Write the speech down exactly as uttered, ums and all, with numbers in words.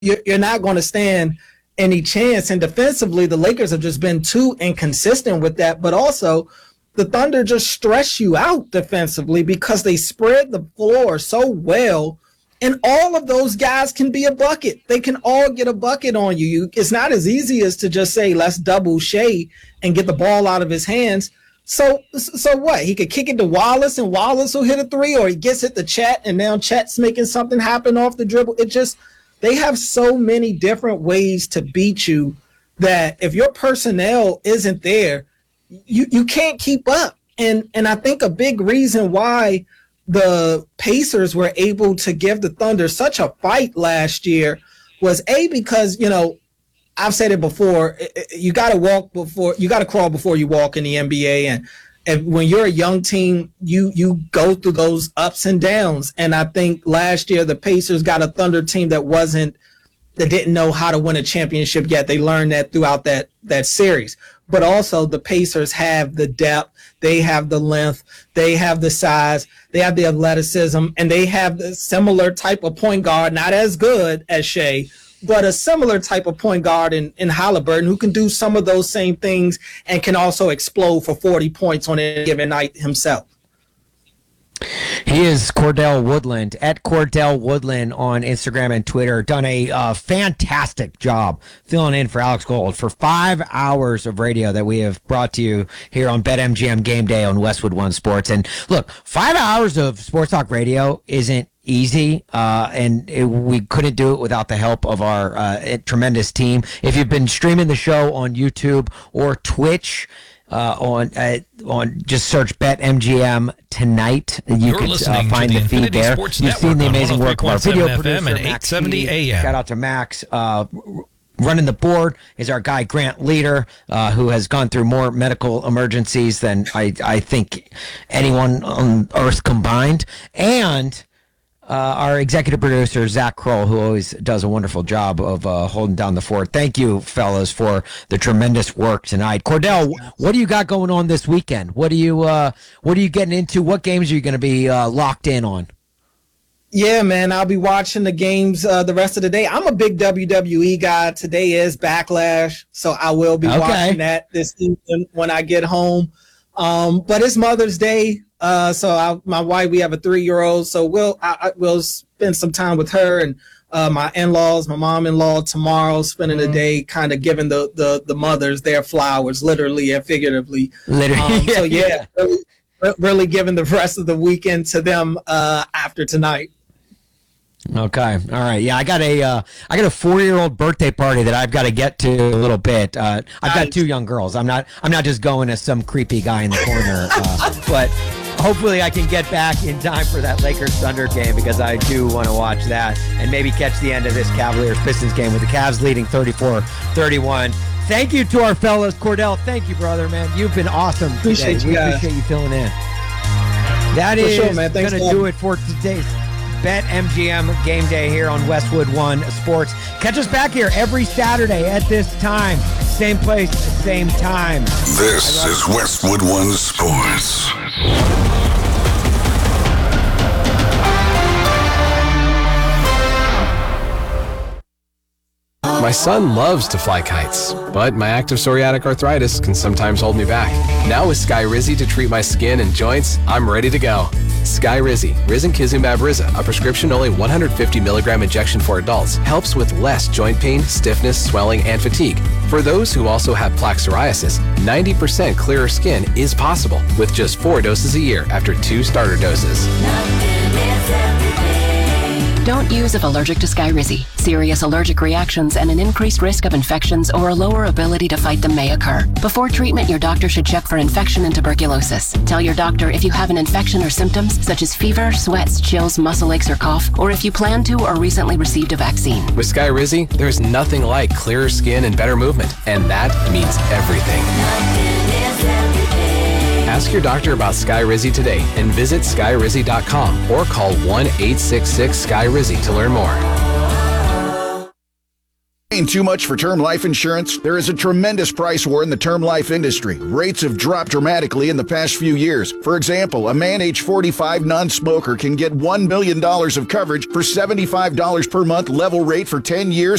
you're, you're not going to stand any chance. And defensively, the Lakers have just been too inconsistent with that. But also, the Thunder just stress you out defensively because they spread the floor so well. And all of those guys can be a bucket. They can all get a bucket on you. you. It's not as easy as to just say, let's double Shea and get the ball out of his hands. So so what? He could kick it to Wallace and Wallace will hit a three, or he gets it to Chet and now Chet's making something happen off the dribble. It just, they have so many different ways to beat you that if your personnel isn't there, you, you can't keep up. And and I think a big reason why the Pacers were able to give the Thunder such a fight last year was A, because, you know, I've said it before, you got to walk before, you got to crawl before you walk in the N B A. And, and when you're a young team, you, you go through those ups and downs. And I think last year the Pacers got a Thunder team that wasn't, that didn't know how to win a championship yet. They learned that throughout that, that series. But also the Pacers have the depth, they have the length, they have the size, they have the athleticism, and they have the similar type of point guard, not as good as Shea, but a similar type of point guard in, in Halliburton who can do some of those same things and can also explode for forty points on a given night himself. He is Cordell Woodland, at Cordell Woodland on Instagram and Twitter. Done a uh, fantastic job filling in for Alex Gold for five hours of radio that we have brought to you here on BetMGM Game Day on Westwood One Sports. And look, five hours of sports talk radio isn't easy, uh, and it, we couldn't do it without the help of our uh, tremendous team. If you've been streaming the show on YouTube or Twitch, Uh, on uh, on just search BetMGM tonight. You You're can listening uh, find to the, the feed Infinity there. Sports You've Network seen the on amazing work of our video producer, and Max eight seventy Keating. A M. Shout out to Max. Uh, running the board is our guy Grant Leader, uh, who has gone through more medical emergencies than I, I think anyone on earth combined. And Uh, our executive producer, Zach Kroll, who always does a wonderful job of uh, holding down the fort. Thank you, fellas, for the tremendous work tonight. Cordell, what do you got going on this weekend? What are you uh, What are you getting into? What games are you going to be uh, locked in on? Yeah, man, I'll be watching the games uh, the rest of the day. I'm a big W W E guy. Today is Backlash, so I will be okay. watching that this evening when I get home. Um, but it's Mother's Day. Uh, so I, my wife, we have a three-year-old, so we'll I, I, we'll spend some time with her and uh, my in-laws, my mom-in-law tomorrow, spending mm-hmm. the day kind of giving the, the the mothers their flowers, literally and figuratively. Literally, um, so yeah, yeah. Really, really giving the rest of the weekend to them uh, after tonight. Okay, all right. Yeah, I got a uh, I got a four-year-old birthday party that I've got to get to a little bit. Uh, I've got two young girls. I'm not I'm not just going as some creepy guy in the corner, uh, but. Hopefully I can get back in time for that Lakers-Thunder game because I do want to watch that and maybe catch the end of this Cavaliers-Pistons game with the Cavs leading thirty-four thirty-one. Thank you to our fellows. Cordell, thank you, brother, man. You've been awesome appreciate today. You we guys. appreciate you filling in. That for is sure, going to do it for today's BetMGM Game Day here on Westwood One Sports. Catch us back here every Saturday at this time. Same place, same time. This is Westwood One Sports. My son loves to fly kites, but my active psoriatic arthritis can sometimes hold me back. Now with Skyrizi to treat my skin and joints, I'm ready to go. Skyrizi, Risankizumab Riza, a prescription-only one hundred fifty milligram injection for adults, helps with less joint pain, stiffness, swelling, and fatigue. For those who also have plaque psoriasis, ninety percent clearer skin is possible with just four doses a year after two starter doses. Don't use if allergic to Skyrizi. Serious allergic reactions and an increased risk of infections or a lower ability to fight them may occur. Before treatment, your doctor should check for infection and tuberculosis. Tell your doctor if you have an infection or symptoms such as fever, sweats, chills, muscle aches, or cough, or if you plan to or recently received a vaccine. With Skyrizi, there's nothing like clearer skin and better movement, and that means everything. Ask your doctor about Skyrizi today and visit Skyrizi dot com or call one eight six six Sky Rizzi to learn more. Paying too much for term life insurance? There is a tremendous price war in the term life industry. Rates have dropped dramatically in the past few years. For example, a man age forty-five non-smoker can get one million dollars of coverage for seventy-five dollars per month level rate for ten years